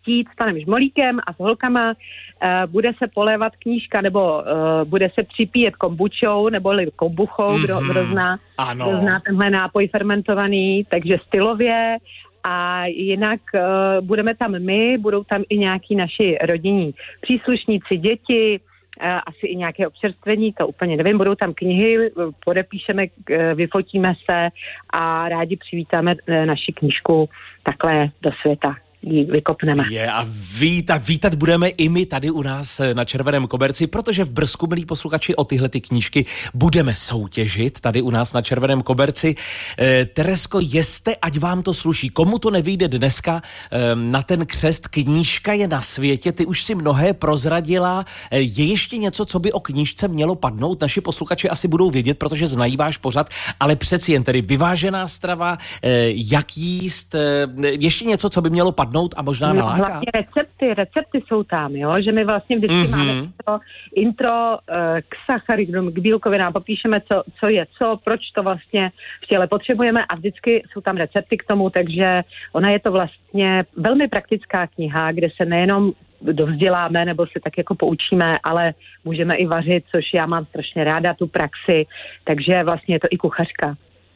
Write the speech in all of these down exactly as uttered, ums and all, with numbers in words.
chtít s panem Žmolíkem a s holkama, uh, bude se polévat knížka, nebo uh, bude se připíjet kombučou, neboli kombuchou, mm-hmm. kdo, kdo, zná, kdo zná tenhle nápoj fermentovaný, takže stylově. A jinak uh, budeme tam my, budou tam i nějaký naši rodinní příslušníci, děti, uh, asi i nějaké občerstvení, to úplně nevím, budou tam knihy, podepíšeme, uh, vyfotíme se a rádi přivítáme uh, naši knížku takhle do světa. Ji vykopneme. Je a vítat, vítat budeme i my tady u nás na Červeném koberci, protože v Brzku, milí posluchači, o tyhle ty knížky budeme soutěžit tady u nás na Červeném koberci. E, Teresko, jeste, ať vám to sluší. Komu to nevyjde dneska e, na ten křest, knížka je na světě, ty už si mnohé prozradila. E, je ještě něco, co by o knížce mělo padnout? Naši posluchači asi budou vědět, protože znají váš pořad, ale přeci jen tedy vyvážená strava, e, jak jíst, e, ještě něco, co by mělo padnout a možná no, nalákat? Hlavně recepty, recepty jsou tam, jo, že my vlastně vždycky mm-hmm. máme intro, intro uh, k sacharidům, k bílkovinám, popíšeme, co, co je co, proč to vlastně v těle potřebujeme a vždycky jsou tam recepty k tomu, takže ona je to vlastně velmi praktická kniha, kde se nejenom dovzděláme nebo se tak jako poučíme, ale můžeme i vařit, což já mám strašně ráda, tu praxi, takže vlastně je to i kuchařka.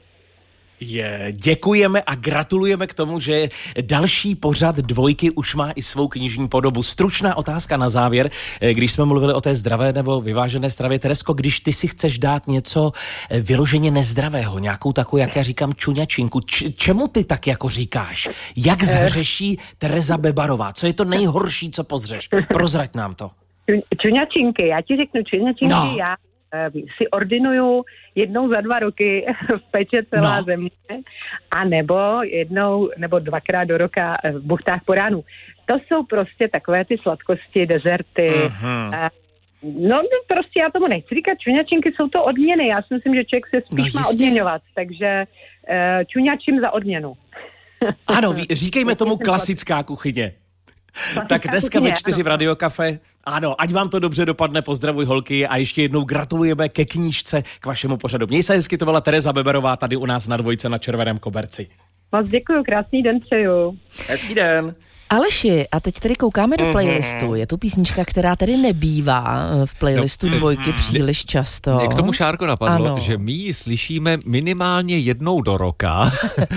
Je, děkujeme a gratulujeme k tomu, že další pořad Dvojky už má i svou knižní podobu. Stručná otázka na závěr, když jsme mluvili o té zdravé nebo vyvážené stravě. Teresko, když ty si chceš dát něco vyloženě nezdravého, nějakou takovou, jak já říkám, čuňačinku, č- čemu ty tak jako říkáš? Jak zhřeší Tereza Bebarová? Co je to nejhorší, co pozřeš? Prozrať nám to. Čuňačinky, já ti řeknu čuňačinky, no. já si ordinuju jednou za dva roky v Peče celá no. země, a nebo jednou nebo dvakrát do roka v Buchtách po ránu. To jsou prostě takové ty sladkosti, dezerty. Uh-huh. No prostě já tomu nechci říkat, čuňačinky jsou to odměny. Já si myslím, že člověk se spíš no, má odměňovat, takže uh, čuňačím za odměnu. Ano, říkejme tomu klasická kuchyně. Tak dneska ve čtyři v Radiokafe. Ano, ať vám to dobře dopadne, pozdravuj holky a ještě jednou gratulujeme ke knížce, k vašemu pořadu. Měj se hezky, to byla Tereza Bebarová tady u nás na Dvojce na Červeném koberci. Moc děkuju, krásný den přeju. Hezký den. Aleši, a teď tedy koukáme do playlistu. Je to písnička, která tedy nebývá v playlistu no, Dvojky příliš často. Mě k tomu, Šárko, napadlo, ano. že my ji slyšíme minimálně jednou do roka.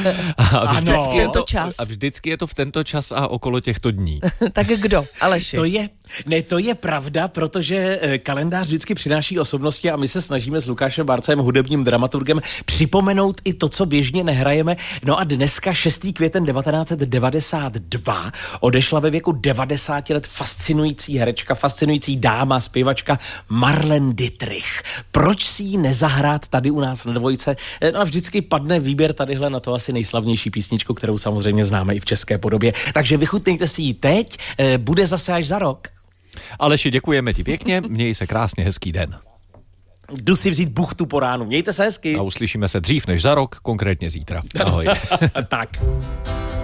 A vždycky, je to, čas. a vždycky je to v tento čas a okolo těchto dní. Tak kdo, Aleši? To je, ne, to je pravda, protože kalendář vždycky přináší osobnosti a my se snažíme s Lukášem Bárcem, hudebním dramaturgem, připomenout i to, co běžně nehrajeme. No a dneska šestý květen devatenáct set devadesát dva odešla ve věku devadesáti let fascinující herečka, fascinující dáma, zpěvačka Marlene Dietrich. Proč si ji nezahrát tady u nás na Dvojce? No a vždycky padne výběr tadyhle na to asi nejslavnější písničku, kterou samozřejmě známe i v české podobě. Takže vychutnejte si ji teď, bude zase až za rok. Aleši, děkujeme ti pěkně, měj se krásně, hezký den. Jdu si vzít buchtu po ránu, mějte se hezky. A uslyšíme se dřív než za rok, konkrétně zítra. Ahoj. Tak.